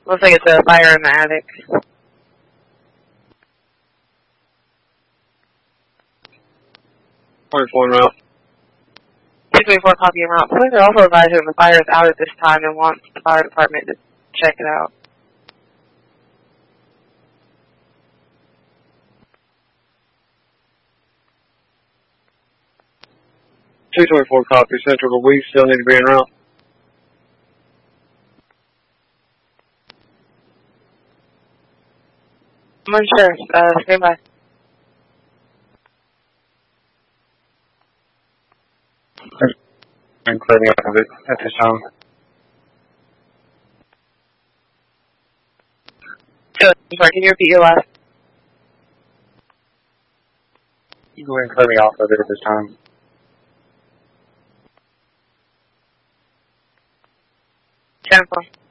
Looks like it's a fire in the attic. 24 route. 224 copy en route. Police are also advised that the fire is out at this time and wants the fire department to check it out. .224 copy. Central, but we still need to be en route. I'm unsure. Stand by. I'm clearing up of it at this time. So, sorry, can you repeat your last? You go ahead and clear me off of it at this time. Jennifer.